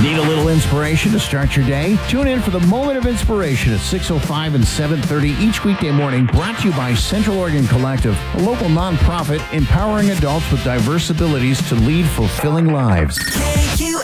Need a little inspiration to start your day? Tune in for the Moment of Inspiration at 6:05 and 7:30 each weekday morning, brought to you by Central Oregon Collective, a local nonprofit empowering adults with diverse abilities to lead fulfilling lives. KQAM.